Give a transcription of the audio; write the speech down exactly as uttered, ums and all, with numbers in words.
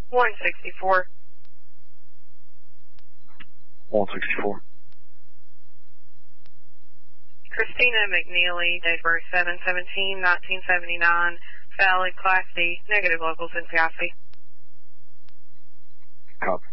one sixty-four. one sixty-four. Christina McNeely, date of birth seven seventeen nineteen seventy-nine, valid Class D, negative locals in Piazzi. Copy.